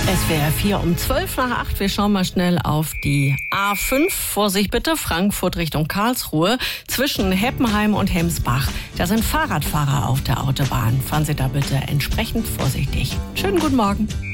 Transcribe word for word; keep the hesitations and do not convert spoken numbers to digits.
Es wäre vier um zwölf nach acht. Wir schauen mal schnell auf die A fünf. Vorsicht bitte, Frankfurt Richtung Karlsruhe. Zwischen Heppenheim und Hemsbach. Da sind Fahrradfahrer auf der Autobahn. Fahren Sie da bitte entsprechend vorsichtig. Schönen guten Morgen.